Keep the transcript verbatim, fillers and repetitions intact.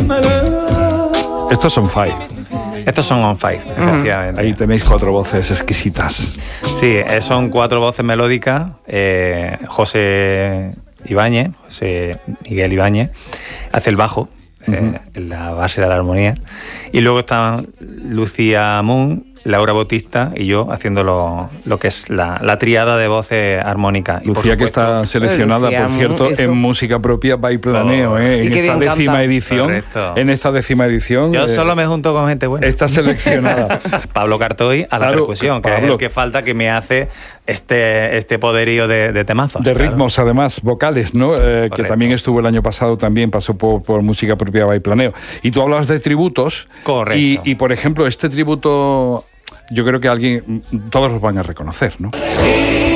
Estos son Five. Estos son On Five, efectivamente. Ahí tenéis cuatro voces exquisitas. Sí, son cuatro voces melódicas. Eh, José Ibáñez, José Miguel Ibáñez, hace el bajo, uh-huh. eh, la base de la armonía. Y luego están Lucía Moon, Laura Bautista y yo haciendo lo, lo que es la, la triada de voces armónicas. Y Lucía, que está seleccionada, Lucía, por cierto, eso. en música propia by Planeo, oh, ¿eh? en esta décima edición. Correcto. En esta décima edición. Yo eh, solo me junto con gente buena. Está seleccionada. Pablo Cartoy a la claro, percusión, que Pablo. es el que falta, que me hace este, este poderío de, de temazos. De claro. ritmos, además, vocales, ¿no? Eh, que también estuvo el año pasado, también pasó por, por música propia by Planeo. Y tú hablabas de tributos. Correcto. Y, y por ejemplo, este tributo, yo creo que alguien, todos los van a reconocer, ¿no? Sí.